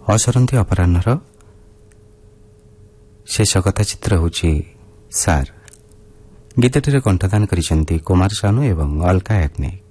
ଅସରନ୍ତି ଅପରାହ୍ନର ଶେଷ କଥା ଚିତ୍ର ହେଉଛି ସାର୍। ଗୀତଟିରେ କଣ୍ଠଦାନ କରିଛନ୍ତି କୁମାର ସାନୁ ଏବଂ ଅଲକା ୟାଗ୍ନିକ।